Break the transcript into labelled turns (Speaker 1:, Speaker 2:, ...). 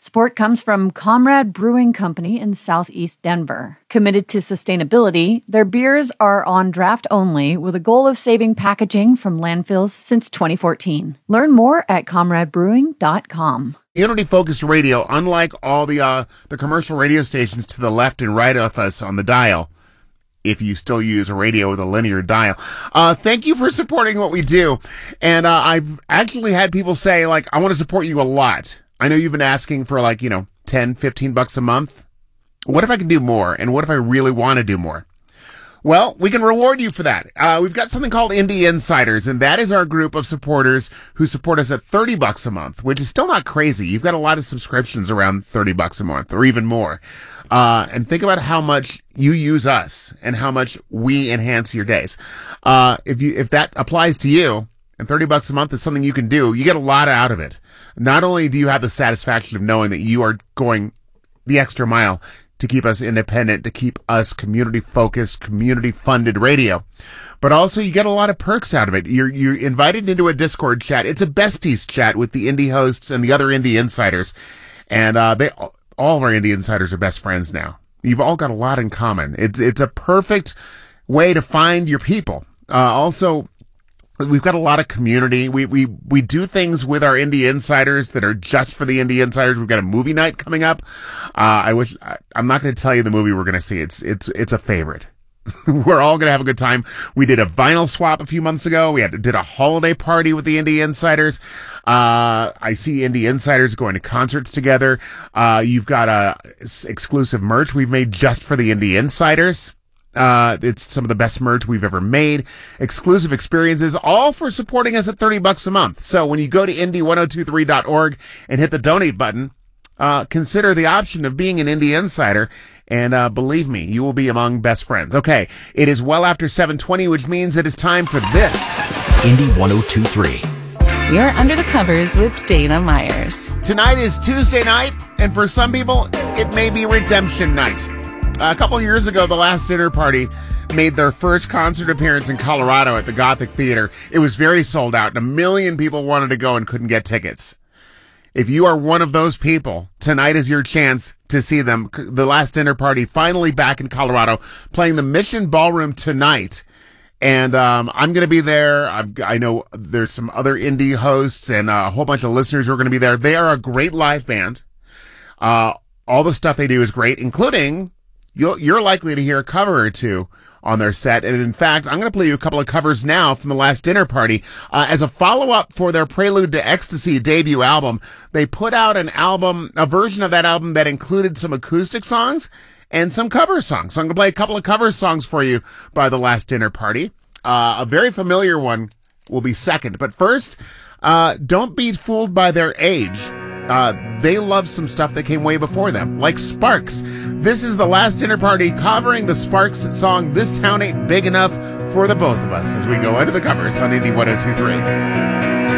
Speaker 1: Support comes from Comrade Brewing Company in Southeast Denver. Committed to sustainability, their beers are on draft only with a goal of saving packaging from landfills since 2014. Learn more at comradebrewing.com.
Speaker 2: Community-focused radio, unlike all the commercial radio stations to the left and right of us on the dial, if you still use a radio with a linear dial. Thank you for supporting what we do. And I've actually had people say, like, I want to support you a lot. I know you've been asking for, like, $10, $15 a month. What if I can do more? And what if I really want to do more? Well, we can reward you for that. We've got something called Indie Insiders, and that is our group of supporters who support us at $30 a month, which is still not crazy. You've got a lot of subscriptions around $30 a month or even more. And think about how much you use us and how much we enhance your days. If that applies to you, and $30 a month is something you can do, you get a lot out of it. Not only do you have the satisfaction of knowing that you are going the extra mile to keep us independent, to keep us community-focused, community-funded radio, but also you get a lot of perks out of it. You're invited into a Discord chat. It's a besties chat with the indie hosts and the other indie insiders, and all of our indie insiders are best friends now. You've all got a lot in common. It's a perfect way to find your people. Also, we've got a lot of community. We do things with our indie insiders that are just for the indie insiders. We've got a movie night coming up. I'm not going to tell you the movie we're going to see. It's a favorite. We're all going to have a good time. We did a vinyl swap a few months ago. Did a holiday party with the indie insiders. I see indie insiders going to concerts together. You've got exclusive merch we've made just for the indie insiders. It's some of the best merch we've ever made, exclusive experiences, all for supporting us at $30 a month. So when you go to indie1023.org and hit the donate button, consider the option of being an Indie Insider, and believe me, you will be among best friends. Okay, it is well after 7:20, which means it is time for this.
Speaker 3: Indie 1023.
Speaker 4: You're Under the Covers with Dana Myers.
Speaker 2: Tonight is Tuesday night, and for some people, it may be redemption night. A couple years ago, The Last Dinner Party made their first concert appearance in Colorado at the Gothic Theater. It was very sold out, and 1 million people wanted to go and couldn't get tickets. If you are one of those people, tonight is your chance to see them. The Last Dinner Party finally back in Colorado, playing the Mission Ballroom tonight. And I'm going to be there. I know there's some other indie hosts and a whole bunch of listeners who are going to be there. They are a great live band. All the stuff they do is great, including... You're likely to hear a cover or two on their set. And in fact, I'm going to play you a couple of covers now from The Last Dinner Party. As a follow-up for their Prelude to Ecstasy debut album, they put out a version of that album that included some acoustic songs and some cover songs. So I'm going to play a couple of cover songs for you by The Last Dinner Party. A very familiar one will be second. But first, don't be fooled by their age. They love some stuff that came way before them, like Sparks. This is The Last Dinner Party covering the Sparks song, This Town Ain't Big Enough for the Both of Us, as we go under the covers on Indie 1023.